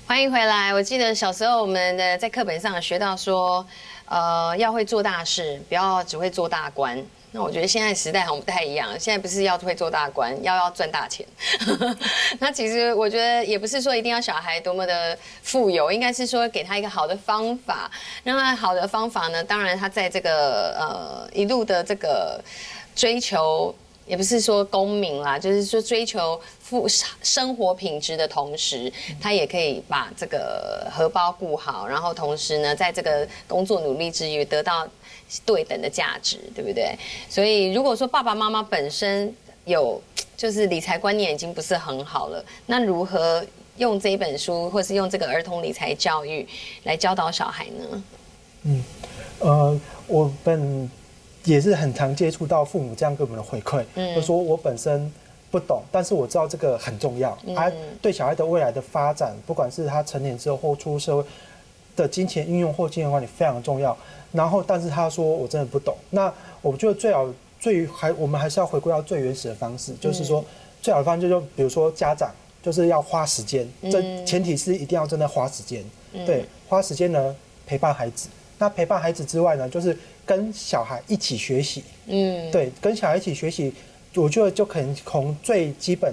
欢迎回来。我记得小时候我们在课本上学到说，要会做大事，不要只会做大官。那我觉得现在时代好像不太一样，现在不是要会做大官，要赚大钱。那其实我觉得也不是说一定要小孩多么的富有，应该是说给他一个好的方法。那么好的方法呢，当然他在这个一路的这个追求。也不是说功名啦，就是说追求生活品质的同时，他也可以把这个荷包顾好，然后同时呢，在这个工作努力之余得到对等的价值，对不对？所以如果说爸爸妈妈本身就是理财观念已经不是很好了，那如何用这一本书，或是用这个儿童理财教育来教导小孩呢？ 我们也是很常接触到父母这样给我们的回馈，就说我本身不懂，但是我知道这个很重要，对小孩的未来的发展，不管是他成年之后或出社会的金钱运用或金钱管理非常重要。然后，但是他说我真的不懂，那我觉得我们还是要回归到最原始的方式，就是说最好的方式就比如说家长就是要花时间，这前提是一定要真的花时间，对，花时间呢陪伴孩子。那陪伴孩子之外呢，就是跟小孩一起学习，对，跟小孩一起学习，我觉得就可能从最基本